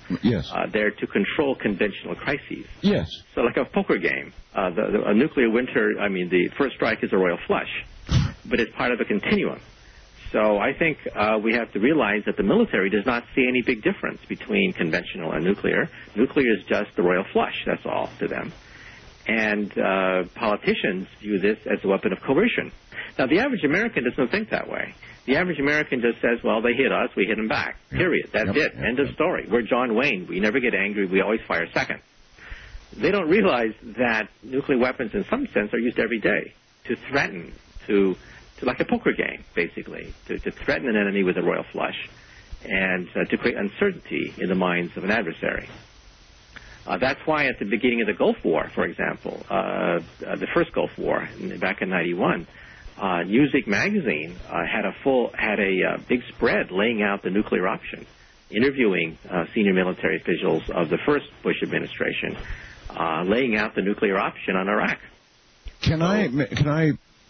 Yes. They're to control conventional crises. Yes. So like a poker game, a nuclear winter, the first strike is a royal flush, but it's part of a continuum. So I think we have to realize that the military does not see any big difference between conventional and nuclear. Nuclear is just the royal flush, that's all to them. And politicians view this as a weapon of coercion. Now, the average American doesn't think that way. The average American just says, well, they hit us, we hit them back. Period. That's it. End of story. We're John Wayne. We never get angry. We always fire second. They don't realize that nuclear weapons, in some sense, are used every day to threaten, to like a poker game, basically, to threaten an enemy with a royal flush and to create uncertainty in the minds of an adversary. That's why at the beginning of the Gulf War, for example, the first Gulf War back in '91, Newsweek magazine had a big spread laying out the nuclear option, interviewing senior military officials of the first Bush administration, laying out the nuclear option on Iraq. Can I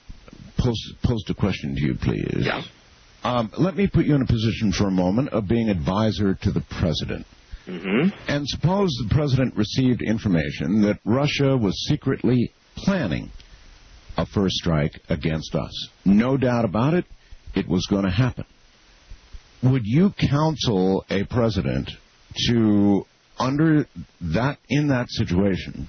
post a question to you, please? Yeah. Let me put you in a position for a moment of being advisor to the president. Mm-hmm. And suppose the president received information that Russia was secretly planning a first strike against us. No doubt about it, it was going to happen. Would you counsel a president to, in that situation,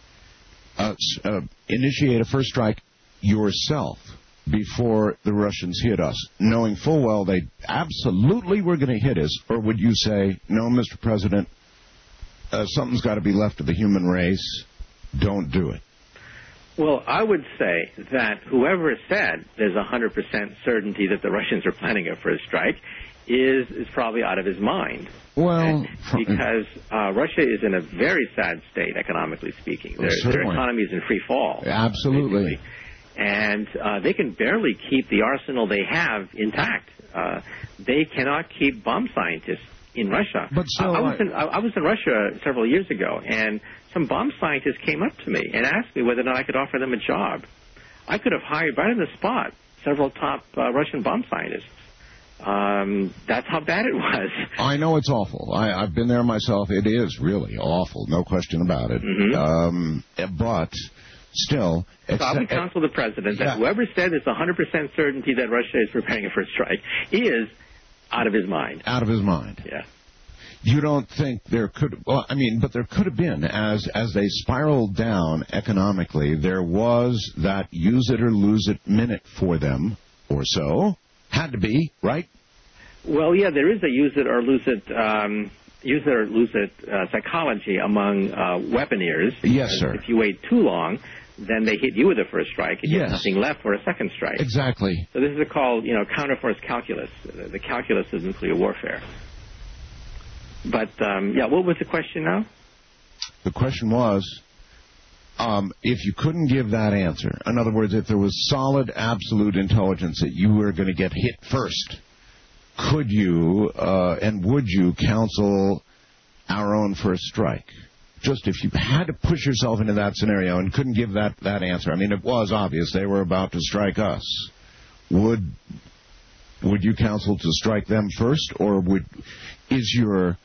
initiate a first strike yourself before the Russians hit us, knowing full well they absolutely were going to hit us? Or would you say, no, Mr. President, something's got to be left of the human race, don't do it? Well, I would say that whoever said there's 100% certainty that the Russians are planning a first strike is probably out of his mind. Well, because Russia is in a very sad state, economically speaking. Their economy is in free fall. Absolutely. Basically. And they can barely keep the arsenal they have intact. They cannot keep bomb scientists in Russia. But so I was in Russia several years ago, and some bomb scientists came up to me and asked me whether or not I could offer them a job. I could have hired right on the spot several top Russian bomb scientists. That's how bad it was. I know it's awful. I've been there myself. It is really awful, no question about it. Mm-hmm. But still... So I would counsel the president that whoever said there's 100% certainty that Russia is preparing a first strike is out of his mind. Out of his mind. Yeah. You don't think there could... Well, but there could have been, as they spiraled down economically, there was that use-it-or-lose-it minute for them, or so. Had to be, right? Well, yeah, there is a use-it-or-lose-it psychology among weaponeers. Yes, sir. If you wait too long, then they hit you with a first strike, and you have nothing left for a second strike. Exactly. So this is called, counterforce calculus, the calculus of nuclear warfare. But, what was the question now? The question was, if you couldn't give that answer, in other words, if there was solid, absolute intelligence that you were going to get hit first, could you and would you counsel our own first strike? Just if you had to push yourself into that scenario and couldn't give that answer. It was obvious they were about to strike us. Would you counsel to strike them first, or is your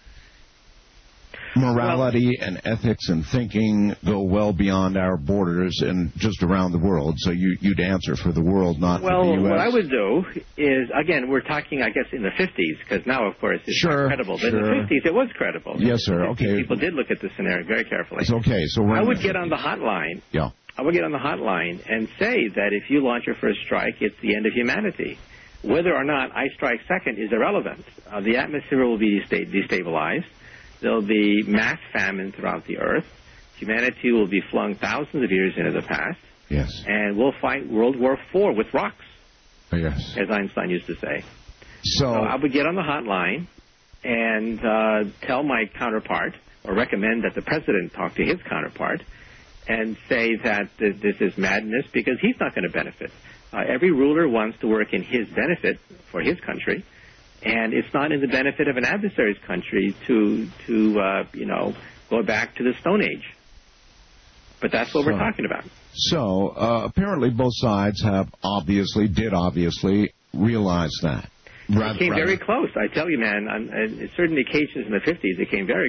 morality and ethics and thinking go well beyond our borders and just around the world, so you'd answer for the world, not for the U.S.? Well, what I would do is, again, we're talking, I guess, in the 50s, because now, of course, it's not credible. But in the 50s, it was credible. Yes, sir. Okay. People did look at the scenario very carefully. It's okay. So I would get on the hotline. Yeah. I would get on the hotline and say that if you launch your first strike, it's the end of humanity. Whether or not I strike second is irrelevant. The atmosphere will be destabilized. There'll be mass famine throughout the earth. Humanity will be flung thousands of years into the past. Yes. And we'll fight World War IV with rocks. Yes. As Einstein used to say. So I would get on the hotline and tell my counterpart, or recommend that the president talk to his counterpart, and say that this is madness because he's not going to benefit. Every ruler wants to work in his benefit for his country. And it's not in the benefit of an adversary's country to go back to the Stone Age. But that's what we're talking about. So apparently both sides did obviously realize that. It came very close. I tell you, man, on certain occasions in the 50s, it came very